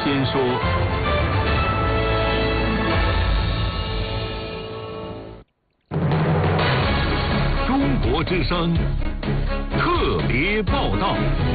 先说。中国之声特别报道。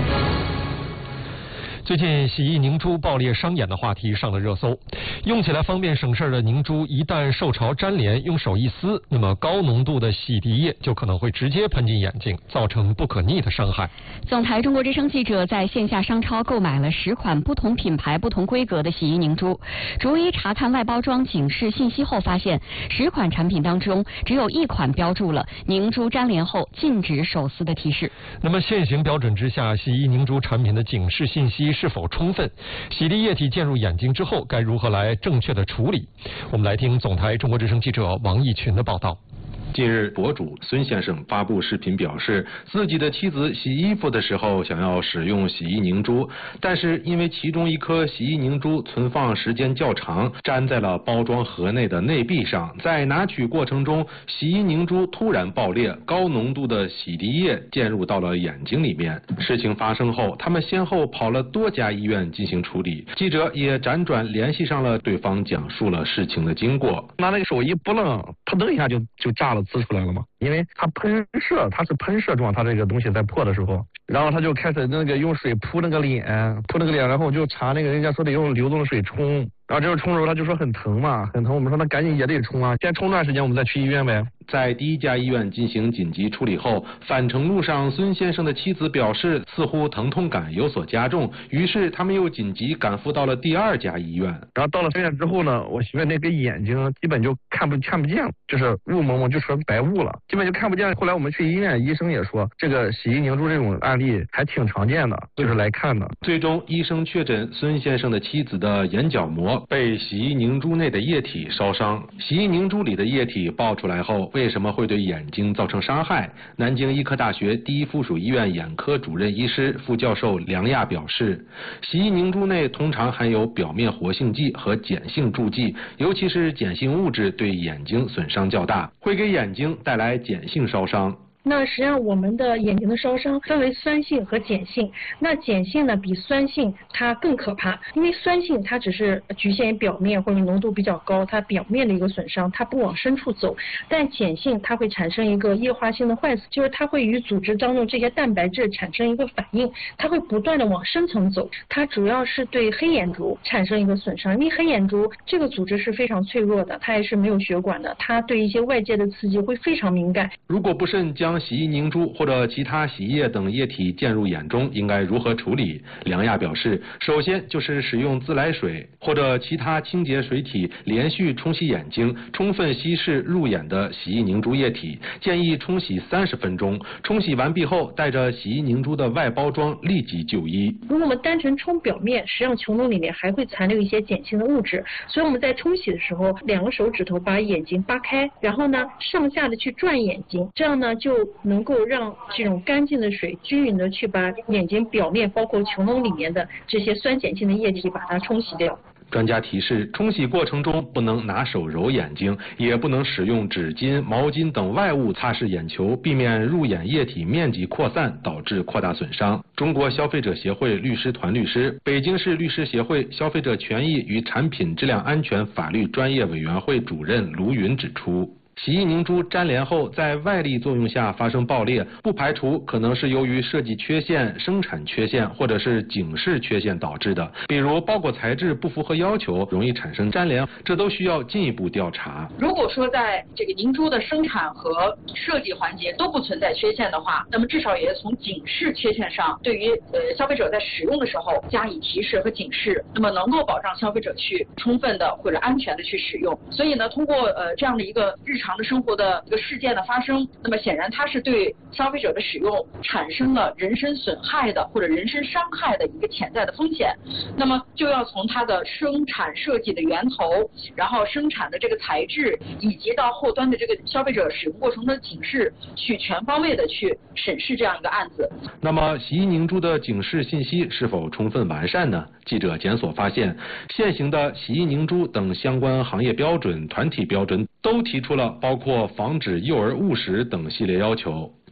最近洗衣凝珠爆裂伤眼的话题上了热搜，用起来方便省事的凝珠一旦受潮粘连，用手一撕，那么高浓度的洗涤液就可能会直接喷进眼睛，造成不可逆的伤害。 总台中国之声记者在线下商超购买了10款不同品牌、不同规格的洗衣凝珠，逐一查看外包装警示信息后，发现10款产品当中只有1款标注了凝珠粘连后禁止手撕的提示。 那么现行标准之下，洗衣凝珠产品的警示信息是否充分？洗涤液体进入眼睛之后，该如何来正确的处理？我们来听总台中国之声记者王义群的报道。 近日，博主孙先生发布视频表示，自己的妻子洗衣服的时候想要使用洗衣凝珠，但是因为其中一颗洗衣凝珠存放时间较长，粘在了包装盒内的内壁上，在拿取过程中，洗衣凝珠突然爆裂，高浓度的洗涤液溅入到了眼睛里面。事情发生后，他们先后跑了多家医院进行处理。记者也辗转联系上了对方，讲述了事情的经过。 拿那个手一拨楞，扑腾一下就炸了。滋出来了嘛，因为它喷射，它是喷射状，它这个东西在破的时候，然后他就开始那个用水扑那个脸，然后就查那个人家说得用流动的水冲，然后这个冲的时候他就说很疼嘛，很疼，我们说那赶紧也得冲啊，先冲段时间我们再去医院呗。 在第一家医院进行紧急处理后，返程路上孙先生的妻子表示似乎疼痛感有所加重，于是他们又紧急赶赴到了第2家医院。 然后到了医院之后呢，我媳妇那个眼睛基本就看不见了，就是雾蒙蒙，就成白雾了，基本就看不见。后来我们去医院，医生也说这个洗衣凝珠这种案例还挺常见的，就是来看的。 最终医生确诊孙先生的妻子的眼角膜被洗衣凝珠内的液体烧伤。洗衣凝珠里的液体爆出来后，为什么会对眼睛造成伤害？南京医科大学第一附属医院眼科主任医师、副教授梁亚表示，洗衣凝珠内通常含有表面活性剂和碱性助剂，尤其是碱性物质对眼睛损伤较大，会给眼睛带来碱性烧伤。 那实际上我们的眼睛的烧伤分为酸性和碱性，那碱性呢比酸性它更可怕，因为酸性它只是局限于表面或者浓度比较高，它表面的一个损伤，它不往深处走，但碱性它会产生一个液化性的坏死，就是它会与组织当中这些蛋白质产生一个反应，它会不断的往深层走，它主要是对黑眼珠产生一个损伤，因为黑眼珠这个组织是非常脆弱的，它也是没有血管的，它对一些外界的刺激会非常敏感。 如果不慎将洗衣凝珠或者其他洗液等液体溅入眼中，应该如何处理？梁亚表示，首先就是使用自来水或者其他清洁水体连续冲洗眼睛，充分稀释入眼的洗衣凝珠液体，建议冲洗30分钟。冲洗完毕后，带着洗衣凝珠的外包装立即就医。 如果我们单纯冲表面，实际上球脓里面还会残留一些碱性的物质，所以我们在冲洗的时候，2个手指头把眼睛扒开，然后呢上下的去转眼睛，这样呢就能够让这种干净的水均匀的去把眼睛表面包括球脓里面的这些酸碱性的液体把它冲洗掉。 专家提示，冲洗过程中不能拿手揉眼睛，也不能使用纸巾、毛巾等外物擦拭眼球，避免入眼液体面积扩散，导致扩大损伤。中国消费者协会律师团律师、北京市律师协会消费者权益与产品质量安全法律专业委员会主任卢云指出，洗衣凝珠粘连后在外力作用下发生爆裂，不排除可能是由于设计缺陷、生产缺陷或者是警示缺陷导致的，比如包裹材质不符合要求，容易产生粘连，这都需要进一步调查。 如果说在这个凝珠的生产和设计环节都不存在缺陷的话，那么至少也从警示缺陷上，对于消费者在使用的时候加以提示和警示，那么能够保障消费者去充分的或者安全的去使用。所以呢，通过这样的一个日常的生活的一个事件的发生，那么显然它是对消费者的使用产生了人身损害的或者人身伤害的一个潜在的风险，那么就要从它的生产设计的源头，然后生产的这个材质，以及到后端的这个消费者使用过程的警示，去全方位的去审视这样一个案子。 那么洗衣凝珠的警示信息是否充分完善呢？记者检索发现，现行的洗衣凝珠等相关行业标准、团体标准都提出了包括防止幼儿误食等系列要求。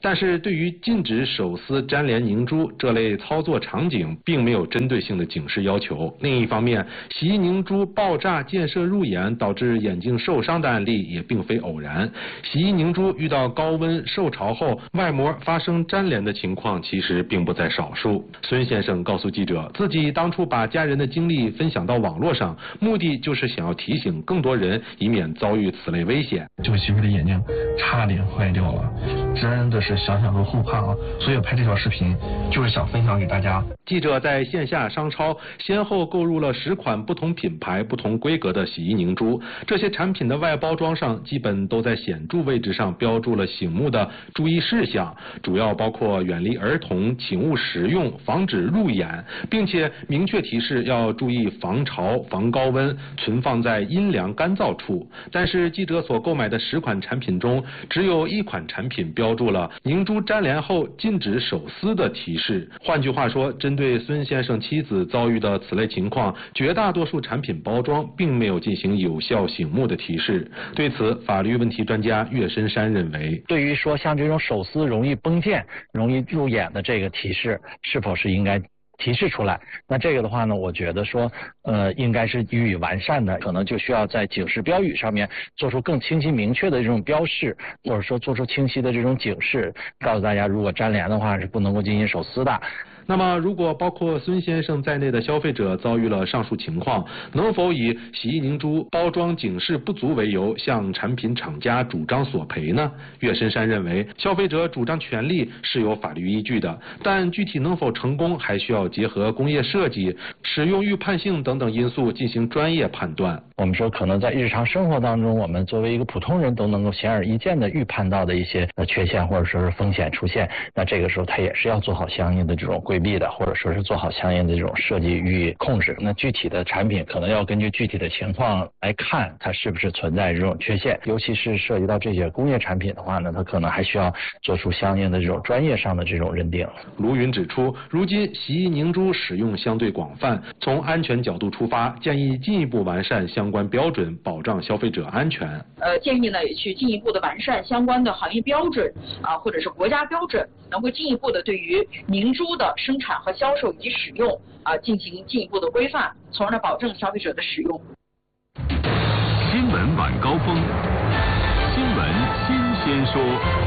但是对于禁止手撕粘连凝珠这类操作场景，并没有针对性的警示要求。另一方面，洗衣凝珠爆炸溅射入眼，导致眼睛受伤的案例也并非偶然。洗衣凝珠遇到高温受潮后，外膜发生粘连的情况其实并不在少数。孙先生告诉记者，自己当初把家人的经历分享到网络上，目的就是想要提醒更多人，以免遭遇此类危险。 这个媳妇的眼睛差点坏掉了，真的是想想都后怕啊！所以拍这条视频就是想分享给大家。 记者在线下商超先后购入了10款不同品牌、不同规格的洗衣凝珠，这些产品的外包装上基本都在显著位置上标注了醒目的注意事项，主要包括远离儿童、请勿食用、防止入眼，并且明确提示要注意防潮、防高温，存放在阴凉干燥处。但是记者所购买的10款产品中，只有1款产品标注了凝珠粘连后禁止手撕的提示。换句话说，针对孙先生妻子遭遇的此类情况，绝大多数产品包装并没有进行有效醒目的提示。对此，法律问题专家岳深山认为， 对于说像这种手撕容易崩溅、容易入眼的这个提示，是否是应该提示出来？那这个的话呢，我觉得说，应该是予以完善的，可能就需要在警示标语上面做出更清晰明确的这种标示，或者说做出清晰的这种警示，告诉大家，如果粘连的话是不能够进行手撕的。 那么，如果包括孙先生在内的消费者遭遇了上述情况，能否以洗衣凝珠包装警示不足为由，向产品厂家主张索赔呢？岳深山认为，消费者主张权利是有法律依据的，但具体能否成功，还需要结合工业设计、使用预判性等等因素进行专业判断。 我们说，可能在日常生活当中，我们作为一个普通人都能够显而易见的预判到的一些缺陷或者说是风险出现，那这个时候它也是要做好相应的这种规避的，或者说是做好相应的这种设计予以控制。那具体的产品可能要根据具体的情况来看，它是不是存在这种缺陷，尤其是涉及到这些工业产品的话呢，它可能还需要做出相应的这种专业上的这种认定。 卢云指出，如今洗衣凝珠使用相对广泛，从安全角度出发，建议进一步完善相关标准，保障消费者安全。 建议呢也去进一步的完善相关的行业标准或者是国家标准，能够进一步的对于凝珠的生产和销售以及使用进行进一步的规范，从而呢保证消费者的使用。 新闻晚高峰，新闻新鲜说。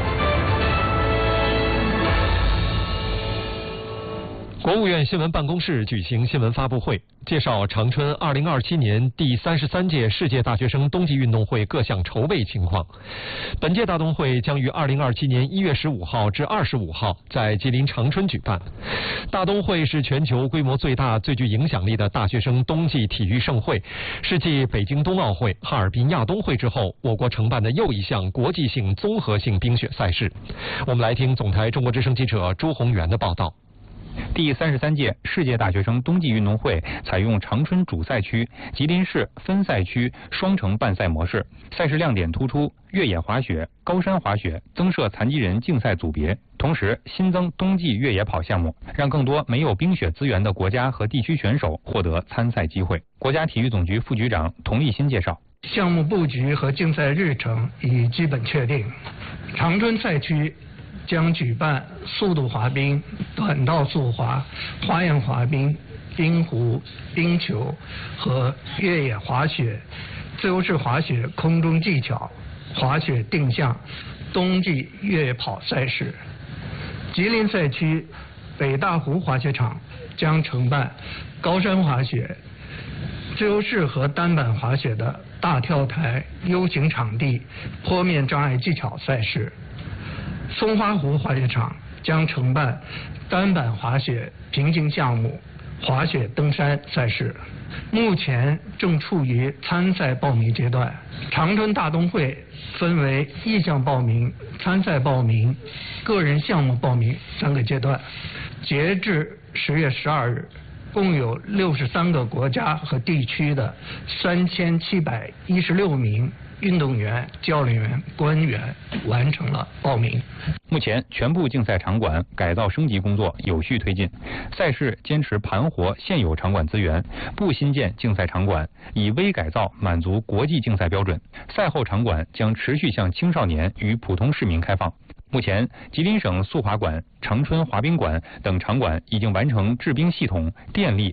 国务院新闻办公室举行新闻发布会，介绍长春2027年第33届世界大学生冬季运动会各项筹备情况。本届大冬会将于2027年1月15号至25号在吉林长春举办。大冬会是全球规模最大、最具影响力的大学生冬季体育盛会，是继北京冬奥会、哈尔滨亚冬会之后，我国承办的又一项国际性综合性冰雪赛事。我们来听总台中国之声记者朱宏元的报道。 第33届世界大学生冬季运动会采用长春主赛区、吉林市分赛区双城办赛模式，赛事亮点突出越野滑雪、高山滑雪，增设残疾人竞赛组别，同时新增冬季越野跑项目，让更多没有冰雪资源的国家和地区选手获得参赛机会。国家体育总局副局长童立新介绍， 项目布局和竞赛日程已基本确定，长春赛区将举办速度滑冰、短道速滑、花样滑冰、冰壶、冰球和越野滑雪、自由式滑雪空中技巧、滑雪定向、冬季越野跑赛事。吉林赛区北大湖滑雪场将承办高山滑雪、自由式和单板滑雪的大跳台 U 型场地坡面障碍技巧赛事。松花湖滑雪场将承办单板滑雪平行项目、滑雪登山赛事，目前正处于参赛报名阶段。长春大冬会分为意向报名、参赛报名、个人项目报名3个阶段，截至10月12日，共有63个国家和地区的3716名运动员、教练员、官员完成了报名。 目前，全部竞赛场馆改造升级工作有序推进，赛事坚持盘活现有场馆资源，不新建竞赛场馆，以微改造满足国际竞赛标准。赛后场馆将持续向青少年与普通市民开放。目前，吉林省速滑馆、长春滑冰馆等场馆已经完成制冰系统、电力、